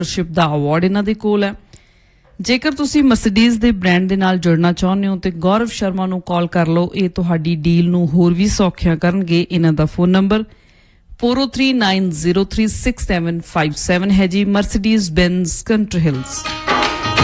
Ship दा award इन्हां दे कोल है। जेकर तुसी मर्सिडीज़ दे ब्रांड दे नाल जुड़ना चाहुंदे हो ते गौरव शर्मा नूं कॉल कर लो। ये तुहाडी डील नूं होर भी सौखिया करनगे। इन्हां दा फोन नंबर 4039036757 है जी। Mercedes Benz country hills.